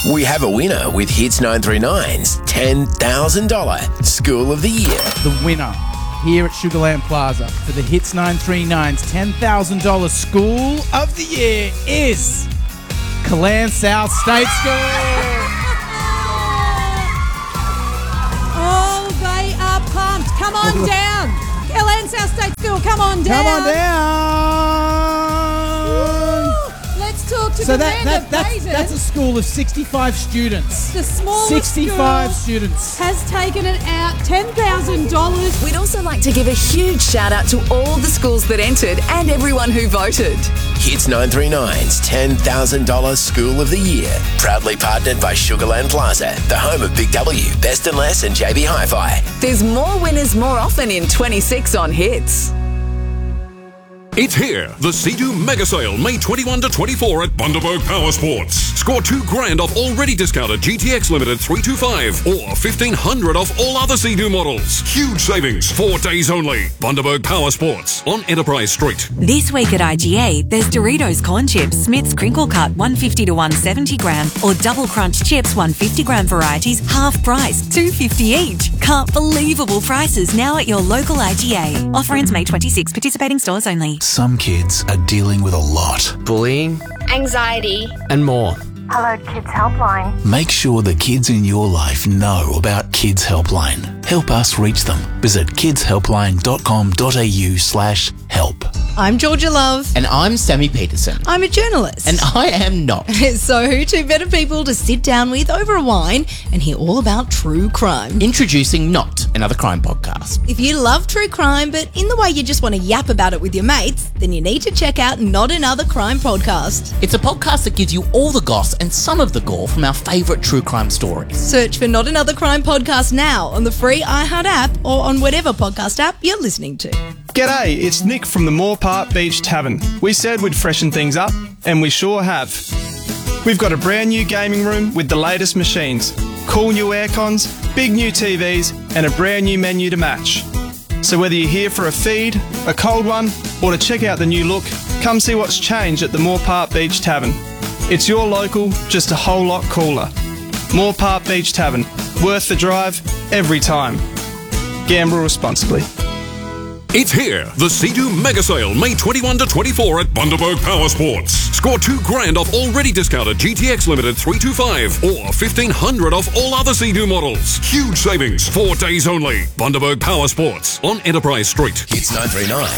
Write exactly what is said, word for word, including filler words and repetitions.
We have a winner with Hits nine three nine's ten thousand dollars School of the Year. The winner here at Sugarland Plaza for the Hits nine three nine's ten thousand dollars School of the Year is Kalan South State School. Oh, they are pumped. Come on down. Kalan South State School, come on down. Come on down. Woo. Let's talk to So the that, man that, that that's, made it. that's a school of sixty-five students. The smallest sixty-five school students. has taken it out ten thousand dollars. We'd also like to give a huge shout out to all the schools that entered and everyone who voted. Hits nine three nine's ten thousand dollars School of the Year. Proudly partnered by Sugarland Plaza, the home of Big W, Best and Less and J B Hi-Fi. There's more winners more often in twenty-six on Hits. It's here, the Sea-Doo Mega Sale, May twenty-first to twenty-fourth at Bundaberg Power Sports. Score two grand off already discounted G T X Limited three twenty-five or fifteen hundred off all other Sea-Doo models. Huge savings, four days only. Bundaberg Power Sports on Enterprise Street. This week at I G A, there's Doritos Corn Chips, Smith's Crinkle Cut one fifty to one seventy gram, or Double Crunch Chips one fifty gram varieties, half price, two fifty each. Can't believable prices now at your local I G A. Offer ends May twenty-sixth, participating stores only. Some kids are dealing with a lot. Bullying, anxiety, and more. Hello Kids Helpline. Make sure the kids in your life know about Kids Helpline. Help us reach them. Visit kidshelpline.com.au slash help. I'm Georgia Love. And I'm Sammy Peterson. I'm a journalist. And I am not. So who two better people to sit down with over a wine and hear all about true crime? Introducing Not, another crime podcast. If you love true crime, but in the way you just want to yap about it with your mates, then you need to check out Not Another Crime Podcast. It's a podcast that gives you all the goss and some of the gore from our favourite true crime stories. Search for Not Another Crime Podcast now on the free iHeart app or on whatever podcast app you're listening to. G'day, it's Nick from the Moore Park Beach Tavern. We said we'd freshen things up, and we sure have. We've got a brand new gaming room with the latest machines, cool new aircons, big new T Vs, and a brand new menu to match. So whether you're here for a feed, a cold one, or to check out the new look, come see what's changed at the Moore Park Beach Tavern. It's your local, just a whole lot cooler. Moore Park Beach Tavern, worth the drive, every time. Gamble responsibly. It's here, the Sea-Doo Mega Sale, May twenty-first to twenty-fourth at Bundaberg Power Sports. Score two grand off already discounted G T X Limited three twenty-five or fifteen hundred off all other Sea-Doo models. Huge savings, four days only. Bundaberg Power Sports on Enterprise Street. Hits nine three nine.